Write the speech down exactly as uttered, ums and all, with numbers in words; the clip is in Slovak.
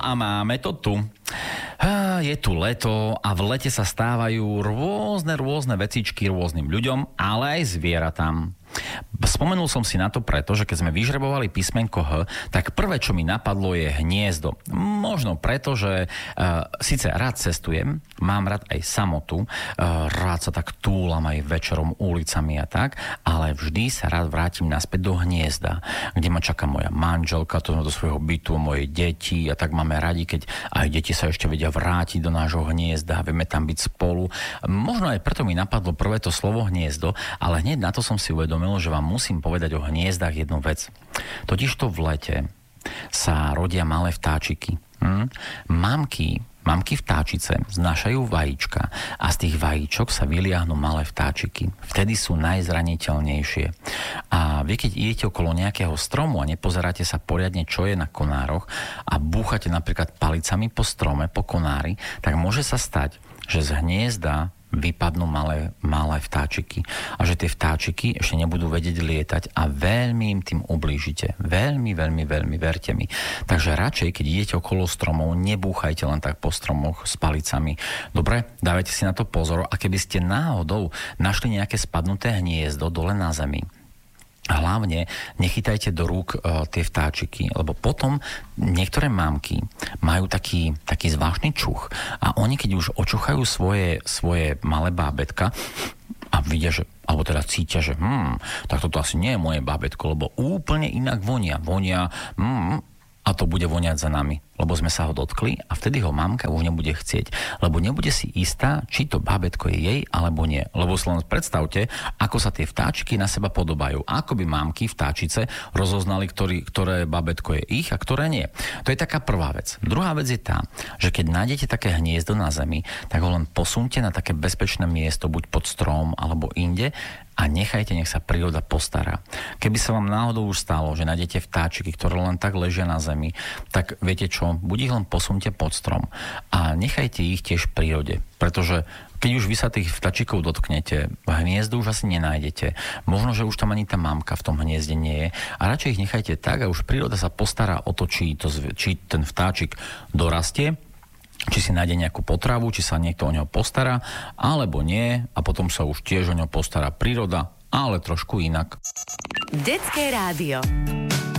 a máme to tu. Je tu leto a v lete sa stávajú rôzne, rôzne vecičky rôznym ľuďom, ale aj zvieratám. Spomenul som si na to preto, že keď sme vyžrebovali písmenko H, tak prvé, čo mi napadlo, je hniezdo. Možno preto, že uh, síce rád cestujem, mám rád aj samotu, uh, rád sa tak túlam aj večerom ulicami a tak, ale vždy sa rád vrátim naspäť do hniezda, kde ma čaká moja manželka, to do svojho bytu, moje deti a tak máme radi, keď aj deti sa ešte vedia vrátiť do nášho hniezda, vieme tam byť spolu. Možno aj preto mi napadlo prvé to slovo hniezdo, ale hneď na to som si uvedomil, že vám musím povedať o hniezdach jednu vec. Totižto v lete sa rodia malé vtáčiky. Hm? Mamky, mamky vtáčice znášajú vajíčka a z tých vajíčok sa vyliahnú malé vtáčiky. Vtedy sú najzraniteľnejšie. A vy, keď idete okolo nejakého stromu a nepozeráte sa poriadne, čo je na konároch a búchate napríklad palicami po strome, po konári, tak môže sa stať, že z hniezda vypadnú malé, malé vtáčiky a že tie vtáčiky ešte nebudú vedieť lietať a veľmi im tým ublížite. Veľmi, veľmi, veľmi, verte mi. Takže radšej, keď idete okolo stromov, nebúchajte len tak po stromoch s palicami. Dobre, dávajte si na to pozor a keby ste náhodou našli nejaké spadnuté hniezdo dole na zemi, hlavne nechytajte do rúk uh, tie vtáčiky, lebo potom niektoré mámky majú taký, taký zvláštny čuch a oni, keď už očuchajú svoje, svoje malé bábätka a vidia, že, alebo teda cítia, že hm, tak toto asi nie je moje bábätko, lebo úplne inak vonia. Vonia, hm, a to bude voniať za nami, lebo sme sa ho dotkli a vtedy ho mamka už nebude chcieť, lebo nebude si istá, či to bábätko je jej alebo nie. Lebo si len predstavte, ako sa tie vtáčiky na seba podobajú. Ako by mamky, vtáčice rozoznali, ktorý, ktoré bábätko je ich a ktoré nie. To je taká prvá vec. Druhá vec je tá, že keď nájdete také hniezdo na zemi, tak ho len posunte na také bezpečné miesto, buď pod strom alebo inde, a nechajte, nech sa príroda postará. Keby sa vám náhodou už stalo, že nájdete vtáčiky, ktoré len tak ležia na zemi, tak viete čo, buď ich len posunte pod strom a nechajte ich tiež v prírode. Pretože keď už vy sa tých vtáčikov dotknete, hniezdo už asi nenájdete. Možno, že už tam ani tá mamka v tom hniezde nie je. A radšej ich nechajte tak a už príroda sa postará o to, či, to, či ten vtáčik dorastie, či si nájde nejakú potravu, či sa niekto o neho postará, alebo nie, a potom sa už tiež o neho postará príroda, ale trošku inak. Detské rádio.